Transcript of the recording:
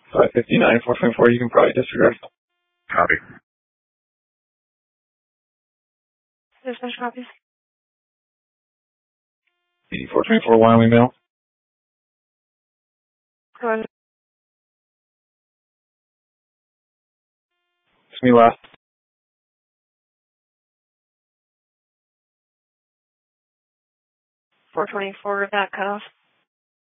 559, 424, you can probably disregard. Copy. Dispatch copies. 424, Wyoming mail. Go ahead. It's me last. 424, that cut off.